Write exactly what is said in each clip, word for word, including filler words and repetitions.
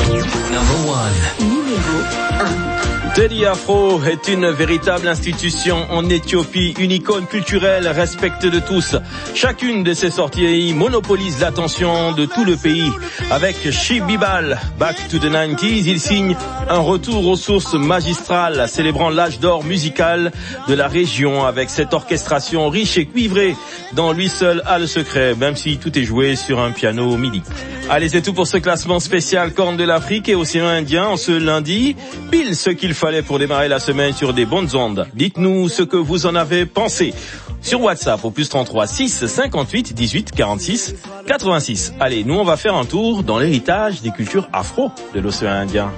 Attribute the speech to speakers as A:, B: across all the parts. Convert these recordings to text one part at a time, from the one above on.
A: Number one.
B: Numéro un.
C: Teddy Afro est une véritable institution en Éthiopie, une icône culturelle respectée de tous. Chacune de ses sorties monopolise l'attention de tout le pays. Avec Shibibal, Back to the nineties, il signe un retour aux sources magistrales, célébrant l'âge d'or musical de la région avec cette orchestration riche et cuivrée dont lui seul a le secret, même si tout est joué sur un piano midi. Allez, c'est tout pour ce classement spécial Corne de l'Afrique et Océan Indien en ce lundi. Pile ce qu'il fallait pour démarrer la semaine sur des bonnes ondes. Dites-nous ce que vous en avez pensé. Sur WhatsApp au plus trente-trois six cinquante-huit dix-huit quarante-six quatre-vingt-six. Allez, nous on va faire un tour dans l'héritage des cultures afro de l'Océan Indien.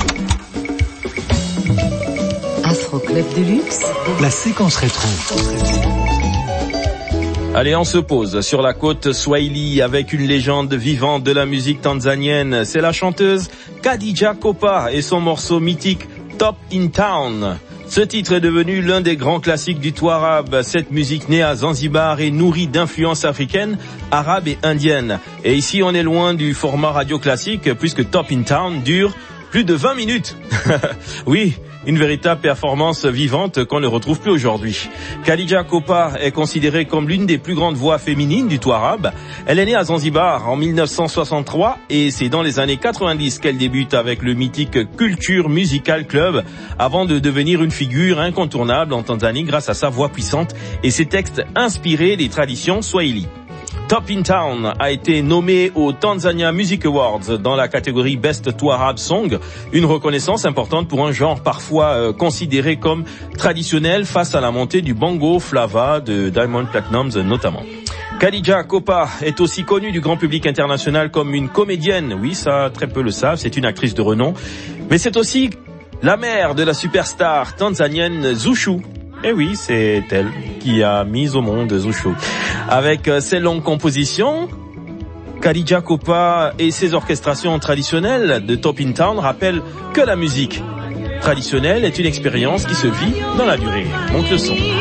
B: Afro Club de Luxe.
A: La séquence rétro.
C: Allez, on se pose sur la côte Swahili avec une légende vivante de la musique tanzanienne. C'est la chanteuse Khadija Kopa et son morceau mythique Top in Town. Ce titre est devenu l'un des grands classiques du Touarab. Cette musique née à Zanzibar est nourrie d'influences africaines, arabes et indiennes. Et ici, on est loin du format radio classique puisque Top in Town dure plus de vingt minutes. Oui, une véritable performance vivante qu'on ne retrouve plus aujourd'hui. Khadija Kopa est considérée comme l'une des plus grandes voix féminines du Touarab. Elle est née à Zanzibar en mille neuf cent soixante-trois et c'est dans les années quatre-vingt-dix qu'elle débute avec le mythique Culture Musical Club avant de devenir une figure incontournable en Tanzanie grâce à sa voix puissante et ses textes inspirés des traditions swahili. Top in Town a été nommé aux Tanzania Music Awards dans la catégorie Best Touarab Song, une reconnaissance importante pour un genre parfois euh, considéré comme traditionnel face à la montée du bongo flava de Diamond Platnumz notamment. Khadija Kopa est aussi connue du grand public international comme une comédienne. Oui, ça très peu le savent, c'est une actrice de renom, mais c'est aussi la mère de la superstar tanzanienne Zuchu. Eh oui, c'est elle qui a mis au monde Zuchu. Avec ses longues compositions, Khadija Kopa et ses orchestrations traditionnelles de Top in Town rappellent que la musique traditionnelle est une expérience qui se vit dans la durée. Monte le son.